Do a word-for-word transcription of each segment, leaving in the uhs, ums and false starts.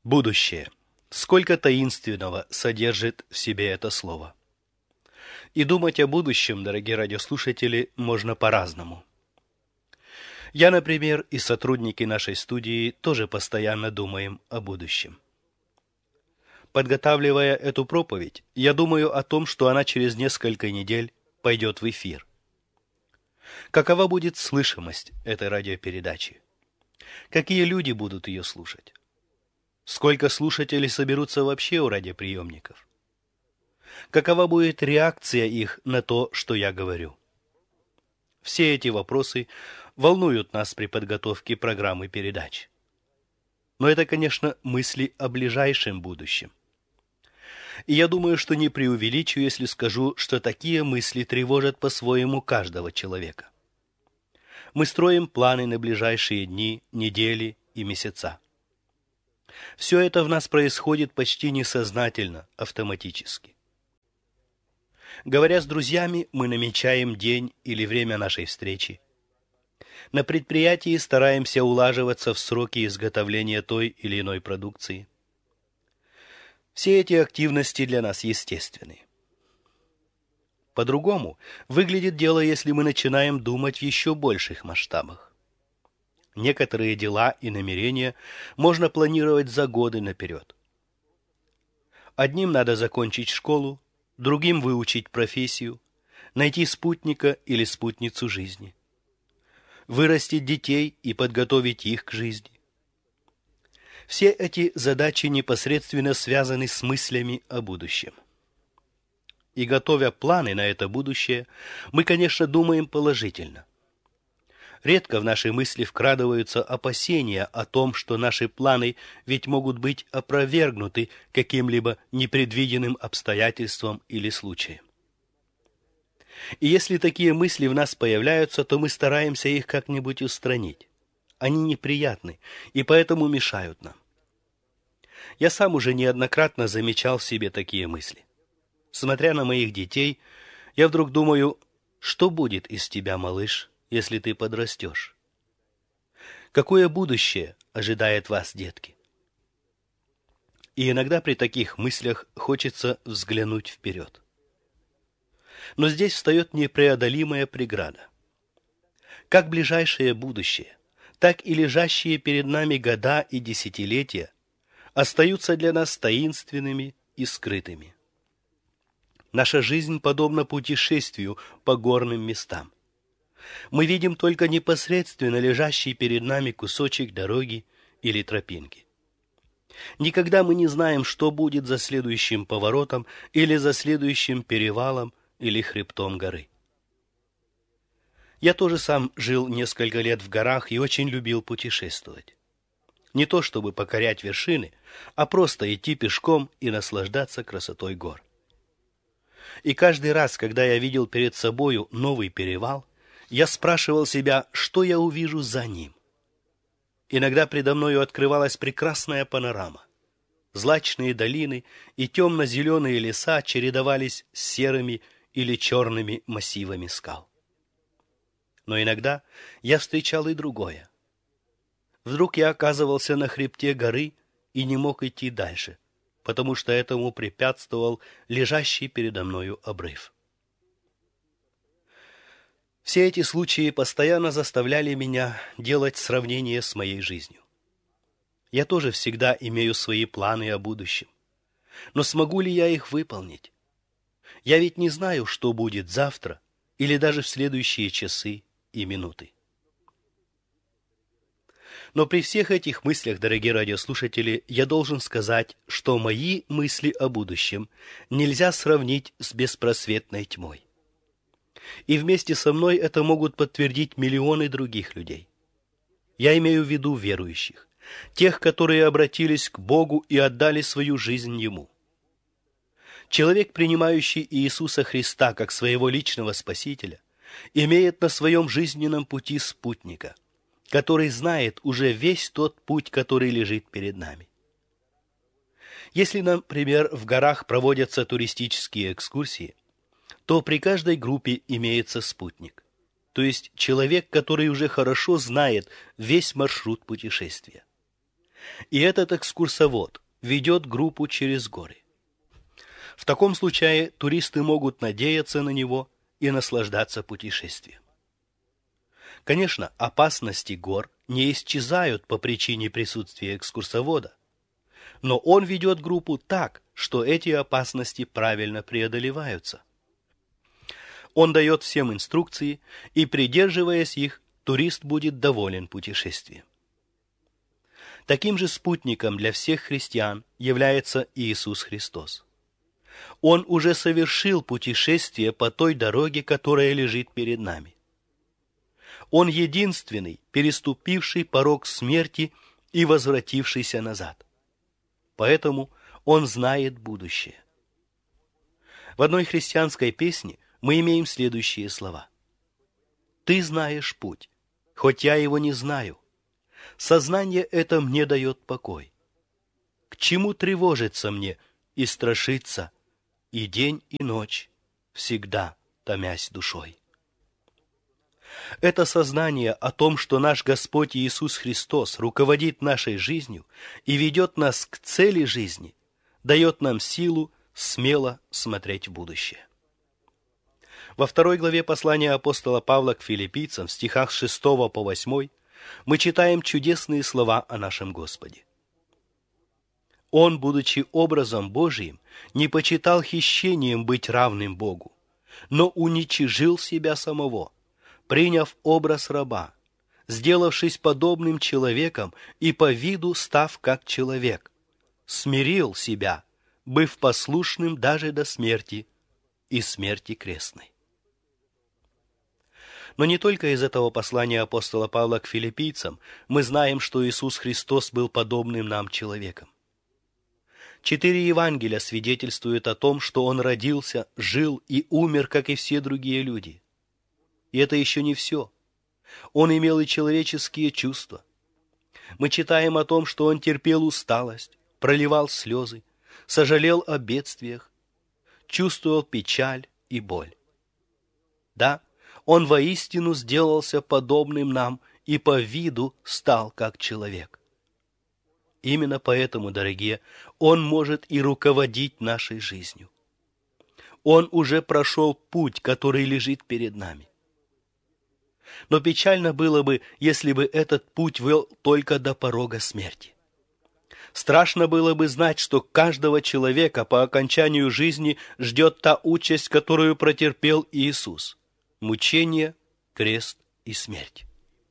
Будущее. Сколько таинственного содержит в себе это слово. И думать о будущем, дорогие радиослушатели, можно по-разному. Я, например, и сотрудники нашей студии тоже постоянно думаем о будущем. Подготавливая эту проповедь, я думаю о том, что она через несколько недель пойдет в эфир. Какова будет слышимость этой радиопередачи? Какие люди будут ее слушать? Сколько слушателей соберутся вообще у радиоприемников? Какова будет реакция их на то, что я говорю? Все эти вопросы волнуют нас при подготовке программы передач. Но это, конечно, мысли о ближайшем будущем. И я думаю, что не преувеличу, если скажу, что такие мысли тревожат по-своему каждого человека. Мы строим планы на ближайшие дни, недели и месяца. Все это в нас происходит почти несознательно, автоматически. Говоря с друзьями, мы намечаем день или время нашей встречи. На предприятии стараемся улаживаться в сроки изготовления той или иной продукции. Все эти активности для нас естественны. По-другому выглядит дело, если мы начинаем думать в еще больших масштабах. Некоторые дела и намерения можно планировать за годы наперед. Одним надо закончить школу, другим выучить профессию, найти спутника или спутницу жизни, вырастить детей и подготовить их к жизни. Все эти задачи непосредственно связаны с мыслями о будущем. И готовя планы на это будущее, мы, конечно, думаем положительно. Редко в наши мысли вкрадываются опасения о том, что наши планы ведь могут быть опровергнуты каким-либо непредвиденным обстоятельством или случаем. И если такие мысли в нас появляются, то мы стараемся их как-нибудь устранить. Они неприятны и поэтому мешают нам. Я сам уже неоднократно замечал в себе такие мысли. Смотря на моих детей, я вдруг думаю, что будет из тебя, малыш, если ты подрастешь? Какое будущее ожидает вас, детки? И иногда при таких мыслях хочется взглянуть вперед. Но здесь встает непреодолимая преграда. Как ближайшее будущее, так и лежащие перед нами года и десятилетия остаются для нас таинственными и скрытыми. Наша жизнь подобна путешествию по горным местам. Мы видим только непосредственно лежащий перед нами кусочек дороги или тропинки. Никогда мы не знаем, что будет за следующим поворотом или за следующим перевалом или хребтом горы. Я тоже сам жил несколько лет в горах и очень любил путешествовать. Не то чтобы покорять вершины, а просто идти пешком и наслаждаться красотой гор. И каждый раз, когда я видел перед собою новый перевал, я спрашивал себя, что я увижу за ним. Иногда предо мною открывалась прекрасная панорама. Злачные долины и темно-зеленые леса чередовались с серыми или черными массивами скал. Но иногда я встречал и другое. Вдруг я оказывался на хребте горы и не мог идти дальше, потому что этому препятствовал лежащий передо мною обрыв. Все эти случаи постоянно заставляли меня делать сравнение с моей жизнью. Я тоже всегда имею свои планы о будущем. Но смогу ли я их выполнить? Я ведь не знаю, что будет завтра или даже в следующие часы и минуты. Но при всех этих мыслях, дорогие радиослушатели, я должен сказать, что мои мысли о будущем нельзя сравнить с беспросветной тьмой. И вместе со мной это могут подтвердить миллионы других людей. Я имею в виду верующих, тех, которые обратились к Богу и отдали свою жизнь Ему. Человек, принимающий Иисуса Христа как своего личного Спасителя, имеет на своем жизненном пути спутника, который знает уже весь тот путь, который лежит перед нами. Если, например, в горах проводятся туристические экскурсии, то при каждой группе имеется спутник, то есть человек, который уже хорошо знает весь маршрут путешествия. И этот экскурсовод ведет группу через горы. В таком случае туристы могут надеяться на него и наслаждаться путешествием. Конечно, опасности гор не исчезают по причине присутствия экскурсовода, но он ведет группу так, что эти опасности правильно преодолеваются. Он дает всем инструкции, и, придерживаясь их, турист будет доволен путешествием. Таким же спутником для всех христиан является Иисус Христос. Он уже совершил путешествие по той дороге, которая лежит перед нами. Он единственный, переступивший порог смерти и возвратившийся назад. Поэтому он знает будущее. В одной христианской песне мы имеем следующие слова. «Ты знаешь путь, хоть я его не знаю. Сознание это мне дает покой. К чему тревожиться мне и страшиться, и день, и ночь, всегда томясь душой?» Это сознание о том, что наш Господь Иисус Христос руководит нашей жизнью и ведет нас к цели жизни, дает нам силу смело смотреть в будущее. Во второй главе послания апостола Павла к филиппийцам, в стихах с шестого по восьмой, мы читаем чудесные слова о нашем Господе. «Он, будучи образом Божиим, не почитал хищением быть равным Богу, но уничижил себя самого, приняв образ раба, сделавшись подобным человеком и по виду став как человек, смирил себя, быв послушным даже до смерти и смерти крестной». Но не только из этого послания апостола Павла к филиппийцам мы знаем, что Иисус Христос был подобным нам человеком. Четыре Евангелия свидетельствуют о том, что Он родился, жил и умер, как и все другие люди. И это еще не все. Он имел и человеческие чувства. Мы читаем о том, что Он терпел усталость, проливал слезы, сожалел о бедствиях, чувствовал печаль и боль. Да, Он воистину сделался подобным нам и по виду стал как человек. Именно поэтому, дорогие, Он может и руководить нашей жизнью. Он уже прошел путь, который лежит перед нами. Но печально было бы, если бы этот путь вел только до порога смерти. Страшно было бы знать, что каждого человека по окончанию жизни ждет та участь, которую претерпел Иисус – мучение, крест и смерть.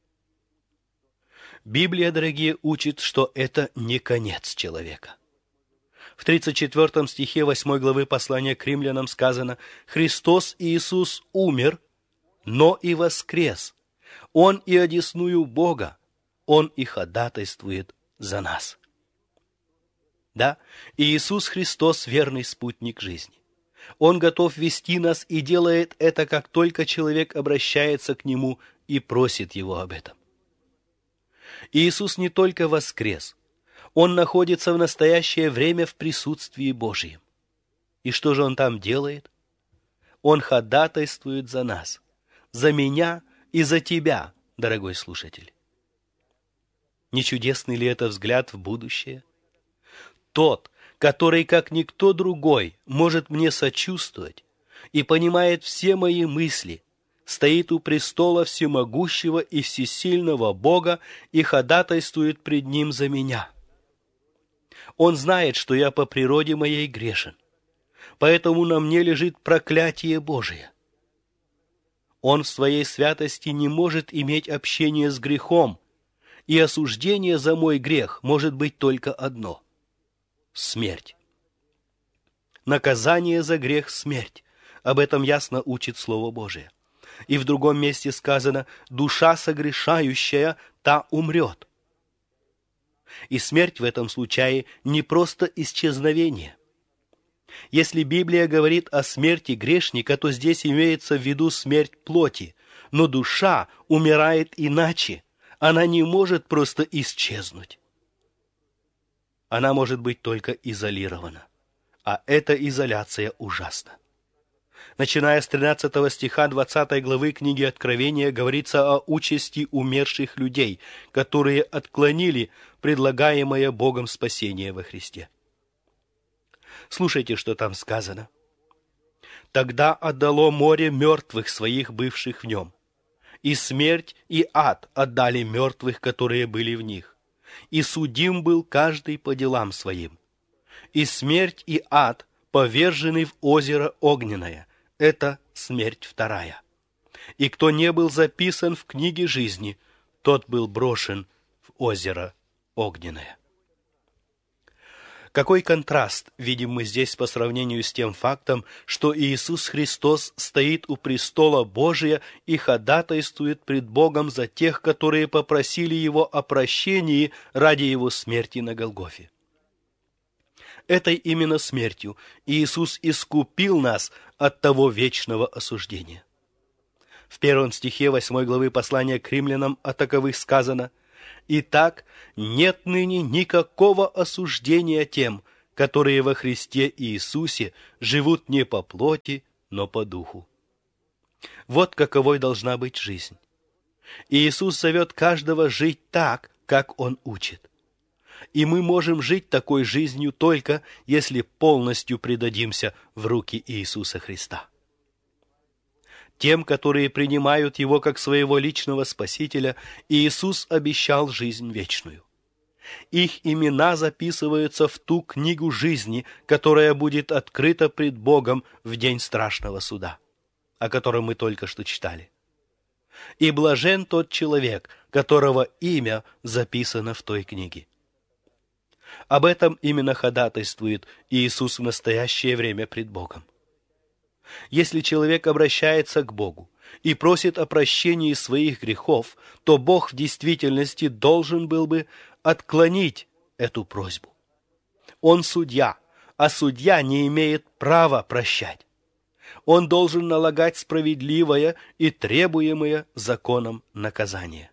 Библия, дорогие, учит, что это не конец человека. В тридцать четвёртом стихе восьмой главы послания к римлянам сказано: «Христос Иисус умер, но и воскрес. Он и одесную Бога, Он и ходатайствует за нас». Да, Иисус Христос – верный спутник жизни. Он готов вести нас и делает это, как только человек обращается к Нему и просит Его об этом. Иисус не только воскрес, Он находится в настоящее время в присутствии Божьем. И что же Он там делает? Он ходатайствует за нас, за меня и за тебя, дорогой слушатель. Не чудесный ли это взгляд в будущее? Тот, который, как никто другой, может мне сочувствовать и понимает все мои мысли, стоит у престола всемогущего и всесильного Бога и ходатайствует пред Ним за меня. Он знает, что я по природе моей грешен, поэтому на мне лежит проклятие Божие. Он в своей святости не может иметь общения с грехом, и осуждение за мой грех может быть только одно – смерть. Наказание за грех – смерть. Об этом ясно учит Слово Божие. И в другом месте сказано: «Душа согрешающая, та умрет». И смерть в этом случае не просто исчезновение. Если Библия говорит о смерти грешника, то здесь имеется в виду смерть плоти, но душа умирает иначе. Она не может просто исчезнуть. Она может быть только изолирована. А эта изоляция ужасна. Начиная с тринадцатого стиха двадцатой главы книги Откровения говорится о участи умерших людей, которые отклонили предлагаемое Богом спасение во Христе. Слушайте, что там сказано. «Тогда отдало море мертвых своих, бывших в нем, и смерть, и ад отдали мертвых, которые были в них, и судим был каждый по делам своим. И смерть, и ад повержены в озеро огненное». Это смерть вторая. И кто не был записан в книге жизни, тот был брошен в озеро огненное. Какой контраст видим мы здесь по сравнению с тем фактом, что Иисус Христос стоит у престола Божия и ходатайствует пред Богом за тех, которые попросили Его о прощении ради Его смерти на Голгофе. Этой именно смертью Иисус искупил нас от того вечного осуждения. В первом стихе восьмой главы послания к римлянам о таковых сказано: «Итак, нет ныне никакого осуждения тем, которые во Христе Иисусе живут не по плоти, но по духу». Вот каковой должна быть жизнь. Иисус зовет каждого жить так, как Он учит. И мы можем жить такой жизнью только, если полностью предадимся в руки Иисуса Христа. Тем, которые принимают Его как своего личного Спасителя, Иисус обещал жизнь вечную. Их имена записываются в ту книгу жизни, которая будет открыта пред Богом в день страшного суда, о котором мы только что читали. И блажен тот человек, которого имя записано в той книге. Об этом именно ходатайствует Иисус в настоящее время пред Богом. Если человек обращается к Богу и просит о прощении своих грехов, то Бог в действительности должен был бы отклонить эту просьбу. Он судья, а судья не имеет права прощать. Он должен налагать справедливое и требуемое законом наказание.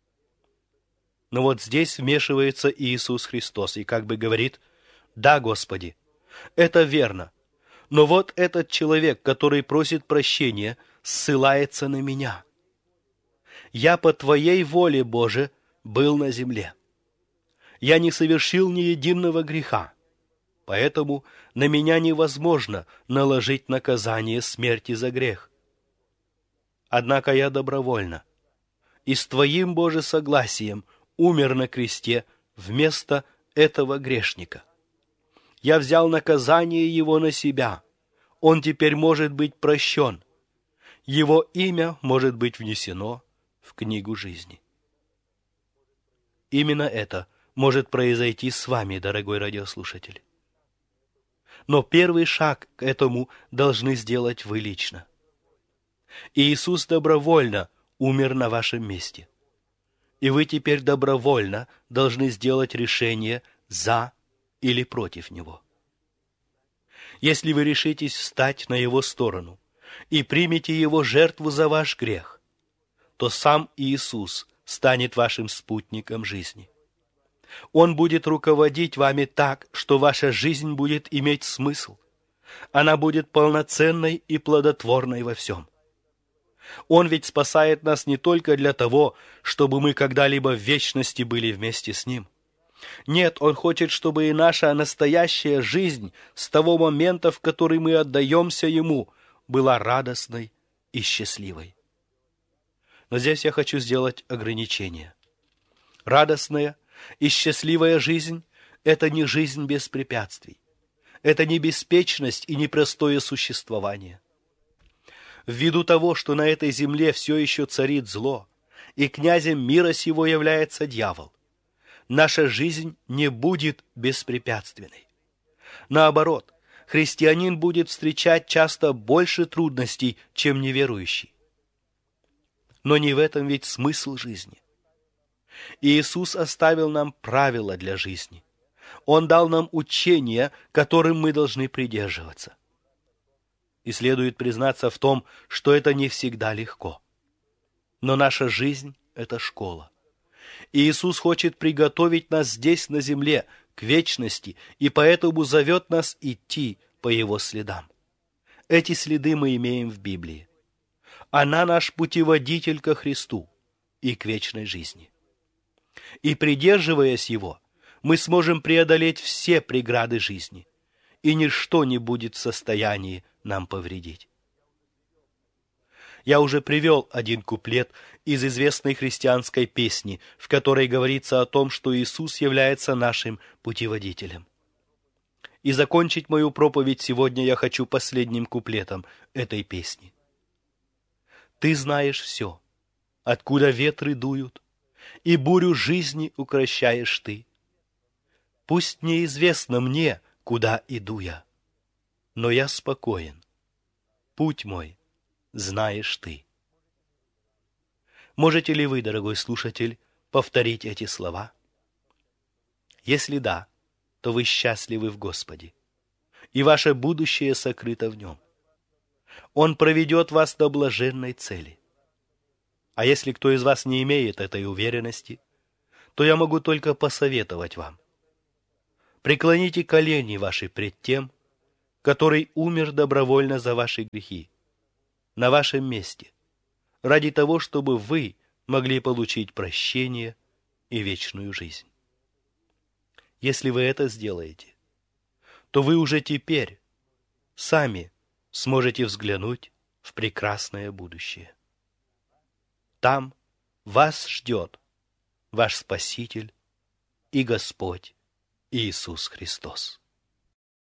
Но вот здесь вмешивается Иисус Христос и как бы говорит: «Да, Господи, это верно, но вот этот человек, который просит прощения, ссылается на меня. Я по Твоей воле, Боже, был на земле. Я не совершил ни единого греха, поэтому на меня невозможно наложить наказание смерти за грех. Однако я добровольно и с Твоим, Боже, согласием умер на кресте вместо этого грешника. Я взял наказание его на себя. Он теперь может быть прощен. Его имя может быть внесено в книгу жизни». Именно это может произойти с вами, дорогой радиослушатель. Но первый шаг к этому должны сделать вы лично. Иисус добровольно умер на вашем месте. И вы теперь добровольно должны сделать решение за или против Него. Если вы решитесь встать на Его сторону и примете Его жертву за ваш грех, то сам Иисус станет вашим спутником жизни. Он будет руководить вами так, что ваша жизнь будет иметь смысл. Она будет полноценной и плодотворной во всем. Он ведь спасает нас не только для того, чтобы мы когда-либо в вечности были вместе с Ним. Нет, Он хочет, чтобы и наша настоящая жизнь с того момента, в который мы отдаемся Ему, была радостной и счастливой. Но здесь я хочу сделать ограничение. Радостная и счастливая жизнь – это не жизнь без препятствий. Это не беспечность и не простое существование. Ввиду того, что на этой земле все еще царит зло, и князем мира сего является дьявол, наша жизнь не будет беспрепятственной. Наоборот, христианин будет встречать часто больше трудностей, чем неверующий. Но не в этом ведь смысл жизни. Иисус оставил нам правила для жизни. Он дал нам учения, которым мы должны придерживаться. И следует признаться в том, что это не всегда легко. Но наша жизнь – это школа. И Иисус хочет приготовить нас здесь, на земле, к вечности, и поэтому зовет нас идти по Его следам. Эти следы мы имеем в Библии. Она наш путеводитель ко Христу и к вечной жизни. И придерживаясь его, мы сможем преодолеть все преграды жизни, и ничто не будет в состоянии нам повредить. Я уже привел один куплет из известной христианской песни, в которой говорится о том, что Иисус является нашим путеводителем. И закончить мою проповедь сегодня я хочу последним куплетом этой песни. Ты знаешь все, откуда ветры дуют, и бурю жизни укрощаешь ты. Пусть неизвестно мне, куда иду я, но я спокоен. Путь мой знаешь ты. Можете ли вы, дорогой слушатель, повторить эти слова? Если да, то вы счастливы в Господе, и ваше будущее сокрыто в Нем. Он проведет вас до блаженной цели. А если кто из вас не имеет этой уверенности, то я могу только посоветовать вам. Преклоните колени ваши пред тем, который умер добровольно за ваши грехи, на вашем месте, ради того, чтобы вы могли получить прощение и вечную жизнь. Если вы это сделаете, то вы уже теперь сами сможете взглянуть в прекрасное будущее. Там вас ждет ваш Спаситель и Господь Иисус Христос.